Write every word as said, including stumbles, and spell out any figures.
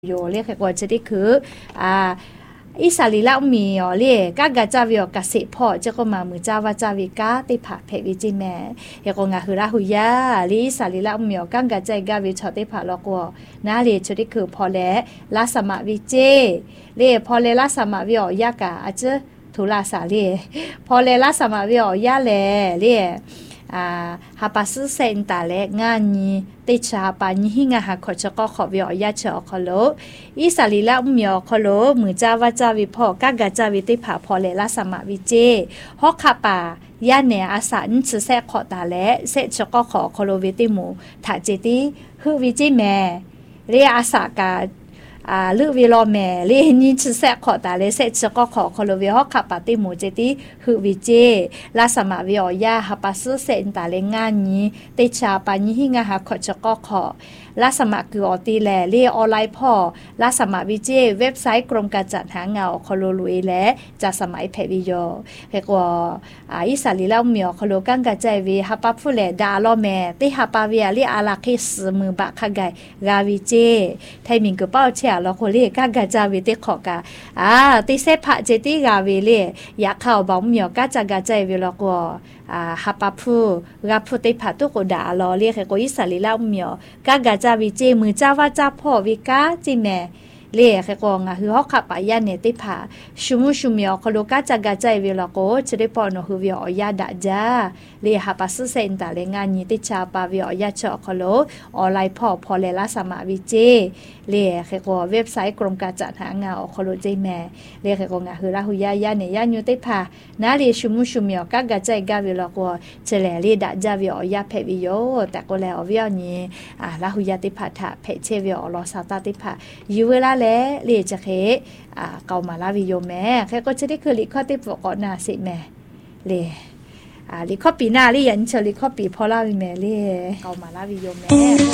有咧个我这里去啊，伊萨里拉米哦咧，个个在为个食破，这个嘛木在ว่า在为个的拍拍为จิแม่ยก็งาหือละหุยาลิ萨里拉米哦个个在个为ชอติภาลอกนาเลยชุดที่คือพอแล้วลาสมะวิเจเลยพอแล้วลาสมะวิอ๋อยากะอาจจะทุลาสาเลยพอแล้วลาสมะวิอ๋อยาเลยเลยอ่าฮาปัสเซนตาเลงานนี้ติชาปานี้หิงาหาขอชก็ขอวิอยาเชอคอโลอีสาลีละอุมยอคอโลมือจาวาจาวิพอกากาจาวิติผาพอเลละสมะวิเจฮอกคาปายาเนอาสานสือแซขอตาเลเซชก็ขอคอโลวิติหมูถาเจติฮือวิจิแม่เรียอาสากาอ่าลือวิโลแม่ลีนี่ชื่อแซขอตาเลเซชก็ขอคอโลวิฮอกคาปาติหมูเจติฮือวิเจลาสมะวิอยาฮาปัสเซนตาเลงานนี้ติชาปานี้หิงาหาขอชก็ขอลาสมัครคืออตีแลเรียออนไลน์พ่อลาสมัครวิจัยเว็บไซต์กรมการจัดหาเงาคอโลลุยและจะสมัยเพวิโยเฮกว่าอ่าอิสาลีลาเมียวคอโลกังกะใจวิฮับปะผู้แลดาลอแม่ติฮับปะวิอาลีอาลาคิสมือบะขะไกกาวิจัยไทมิงกะเป้าเชียลอโคลีกังกะจาวิติขอกะอ่าติเซพะเจติกาวิเลอยากเข้าบ่เมียวกะจักะใจวิลอกว่าอ่าฮับปะผู้รับผู้ติผาตุกดาลอเรียกก็อิสาลีลาเมียวกะกะจาวิเจมือจ้าว่าจ้าพ่อวิกาจิแม่เล่แค่กองอ่ะคือฮอกขับไปยันเนติผาชุมุชุมิอคโลกาจักกะใจเวลาโกจะได้ปอนอคือวิอยาดะจ้าเล่ฮับปัสเซนตาเลงานนี้ติชาปาวิอยาชอคโลออนไลน์พ่อพอเลละสมาวิเจเล่แค่กอเว็บไซต์กรมการจัดหางานอคโลเจแม่เล่แค่กองอ่ะคือละหุยายาเนยานูติผานาเล่ชุมุชุมิอกะกะใจกาเวลาโกเจเลเล่ดะจ้าวิอยาเพวิโยแต่ก็แล้ววิอนี้อ่ะละหุยาติผาถะเพเชวิอลอซาตาติผาอยู่เวลาและเรียจะเคอ่าเกามาลาวิโยแม่แค่ก็จะได้คือลิข้อที่บอกก่อนนาสิแม่เลยอ่าลิข้อปีหน้าลิยันเชลิข้อปีพอลาวิแม่เลยเกามาลาวิโยแม่